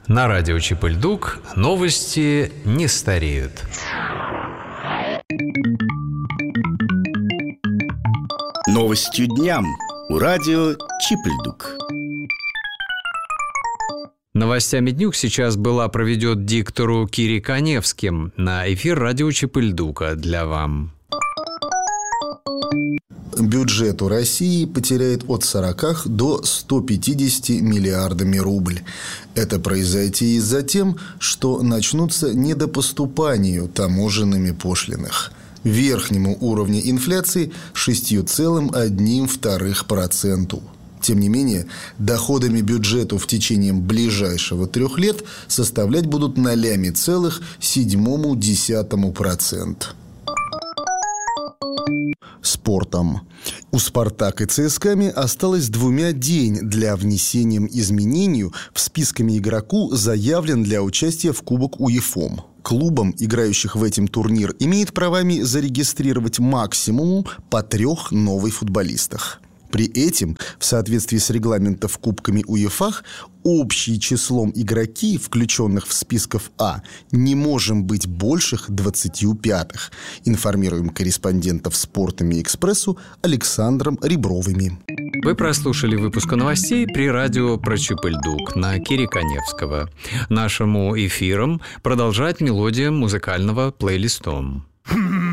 На радио Чип-и-Льдук новости не стареют. Новостью дням у радио Чип-и-Льдук. Новостями днюк сейчас была проведет диктору Кири Каневским на эфир радио Чип-и-Льдука для вам. Бюджет у России потеряет от 40 до 150 миллиардами рубль. Это произойдет из-за тем, что начнутся недопоступания таможенными пошлинах. Верхнему уровню инфляции 6,1%. Тем не менее, доходами бюджету в течение ближайшего 3 лет составлять будут 0,7%. Спортом. У «Спартак» и ЦСКА осталось 2 дней для внесения изменений в списками игроку, заявлен для участия в Кубок УЕФА. Клубам, играющих в этом турнир, имеет правами зарегистрировать максимум по 3 новых футболистах. При этом, в соответствии с регламентом Кубками УЕФА, общее числом игроки, включенных в списков А, не может быть больше 25, информируем корреспондентов «Спортами Экспрессу» Александром Ребровыми. Вы прослушали выпуск новостей при радио про Чип-и-Льдук на Кири Каневского. Нашему эфиром продолжать мелодия музыкального плейлистом.